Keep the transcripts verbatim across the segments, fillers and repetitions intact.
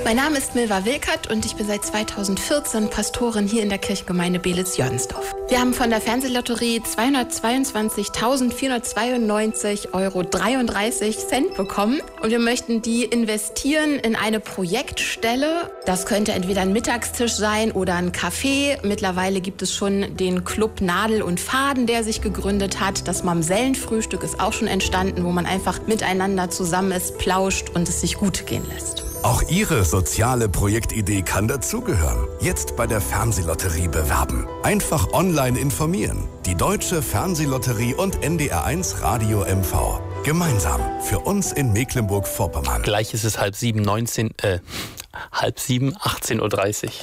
Mein Name ist Milva Wilkert und ich bin seit zweitausendvierzehn Pastorin hier in der Kirchgemeinde Beelitz-Jörnsdorf. Wir haben von der Fernsehlotterie zweihundertzweiundzwanzigtausendvierhundertzweiundneunzig Euro dreiunddreißig Cent bekommen und wir möchten die investieren in eine Projektstelle. Das könnte entweder ein Mittagstisch sein oder ein Café. Mittlerweile gibt es schon den Club Nadel und Faden, der sich gegründet hat. Das Mamsellenfrühstück ist auch schon entstanden, wo man einfach miteinander zusammen ist, plauscht und es sich gut gehen lässt. Auch Ihre soziale Projektidee kann dazugehören. Jetzt bei der Fernsehlotterie bewerben. Einfach online informieren. Die Deutsche Fernsehlotterie und N D R eins Radio M V. Gemeinsam für uns in Mecklenburg-Vorpommern. Gleich ist es halb sieben, neunzehn, äh, halb sieben, achtzehn Uhr dreißig.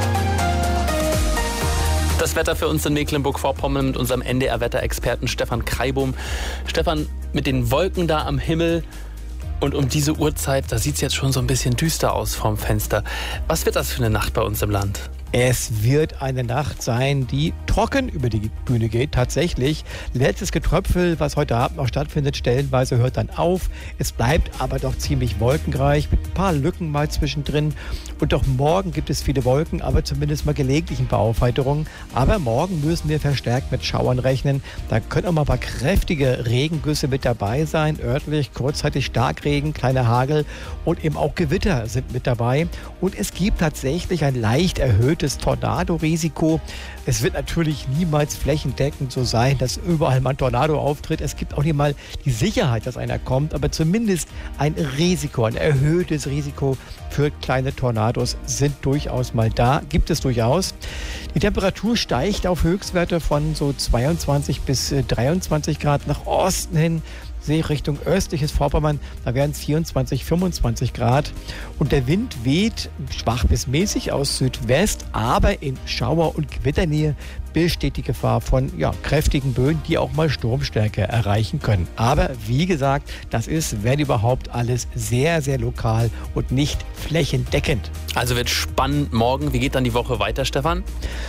Das Wetter für uns in Mecklenburg-Vorpommern mit unserem N D R-Wetterexperten Stefan Kreibohm. Stefan, mit den Wolken da am Himmel und um diese Uhrzeit, da sieht es jetzt schon so ein bisschen düster aus vorm Fenster. Was wird das für eine Nacht bei uns im Land? Es wird eine Nacht sein, die trocken über die Bühne geht, tatsächlich. Letztes Getröpfel, was heute Abend noch stattfindet, stellenweise hört dann auf. Es bleibt aber doch ziemlich wolkenreich, mit ein paar Lücken mal zwischendrin. Und auch morgen gibt es viele Wolken, aber zumindest mal gelegentlich ein paar Aufheiterungen. Aber morgen müssen wir verstärkt mit Schauern rechnen. Da können auch mal ein paar kräftige Regengüsse mit dabei sein. Örtlich kurzzeitig Starkregen, kleiner Hagel und eben auch Gewitter sind mit dabei. Und es gibt tatsächlich ein leicht erhöhtes Tornado-Risiko. Es wird natürlich niemals flächendeckend so sein, dass überall mal ein Tornado auftritt. Es gibt auch nicht mal die Sicherheit, dass einer kommt, aber zumindest ein Risiko, ein erhöhtes Risiko für kleine Tornados sind durchaus mal da, gibt es durchaus. Die Temperatur steigt auf Höchstwerte von so zweiundzwanzig bis dreiundzwanzig Grad nach Osten hin. Richtung östliches Vorpommern, da wären es vierundzwanzig, fünfundzwanzig Grad. Und der Wind weht schwach bis mäßig aus Südwest, aber in Schauer- und Gewitternähe besteht die Gefahr von ja, kräftigen Böen, die auch mal Sturmstärke erreichen können. Aber wie gesagt, das ist, wenn überhaupt, alles sehr, sehr lokal und nicht flächendeckend. Also wird spannend morgen. Wie geht dann die Woche weiter, Stefan?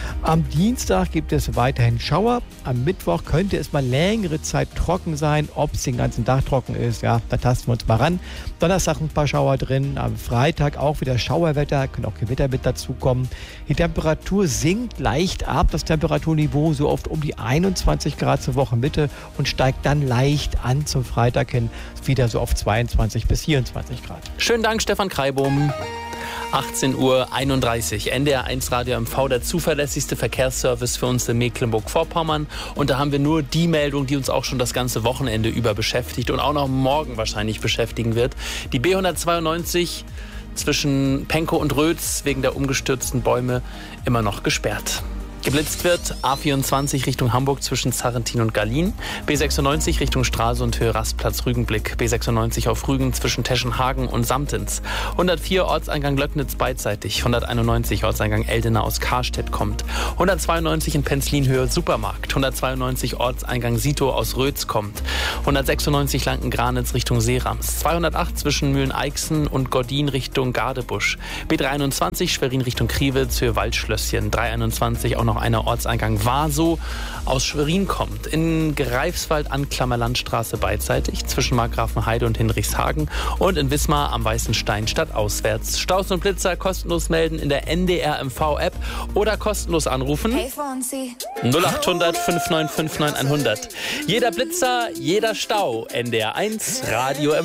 Am Dienstag gibt es weiterhin Schauer. Am Mittwoch könnte es mal längere Zeit trocken sein. Ob es den ganzen Tag trocken ist, ja, da tasten wir uns mal ran. Donnerstag ein paar Schauer drin. Am Freitag auch wieder Schauerwetter, können auch Gewitter mit dazukommen. Die Temperatur sinkt leicht ab, das Temperaturniveau so oft um die einundzwanzig Grad zur Wochenmitte und steigt dann leicht an zum Freitag hin, wieder so auf zweiundzwanzig bis vierundzwanzig Grad. Schönen Dank, Stefan Kreibohm. achtzehn Uhr einunddreißig, N D R eins Radio M V, der zuverlässigste Verkehrsservice für uns in Mecklenburg-Vorpommern. Und da haben wir nur die Meldung, die uns auch schon das ganze Wochenende über beschäftigt und auch noch morgen wahrscheinlich beschäftigen wird. Die B hundertzweiundneunzig zwischen Pankow und Rötz wegen der umgestürzten Bäume immer noch gesperrt. Geblitzt wird A vierundzwanzig Richtung Hamburg zwischen Sarrentin und Gallien, B sechsundneunzig Richtung Stralsund Höhe Rastplatz Rügenblick, B sechsundneunzig auf Rügen zwischen Teschenhagen und Samtens, hundertvier Ortseingang Löcknitz beidseitig, hunderteinundneunzig Ortseingang Eldena aus Karstedt kommt, hundertzweiundneunzig in Penzlin Höhe Supermarkt, hundertzweiundneunzig Ortseingang Sito aus Rötz kommt, hundertsechsundneunzig Lanken-Granitz Richtung Seerams, zweihundertacht zwischen Mühlen-Eichsen und Gordin Richtung Gardebusch, B dreiundzwanzig Schwerin Richtung Kriwitz Höhe Waldschlösschen, dreihunderteinundzwanzig auch noch einer Ortseingang Vaso aus Schwerin kommt. In Greifswald an Klammerlandstraße beidseitig zwischen Markgrafenheide und Hinrichshagen und in Wismar am Weißen Stein stadtauswärts. Staus und Blitzer kostenlos melden in der N D R M V-App oder kostenlos anrufen. null achthundert fünf neun fünf neun hundert. Jeder Blitzer, jeder Stau. N D R eins Radio M V.